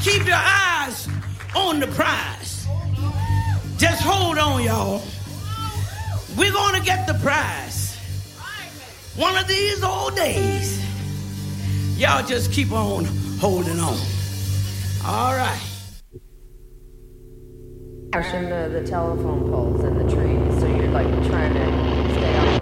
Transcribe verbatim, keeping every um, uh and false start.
keep your eyes on the prize. Just hold on, y'all. We're going to get the prize. One of these old days. Y'all just keep on holding on. All right. Pushing the, the telephone poles and the trees, so you're like trying to stay on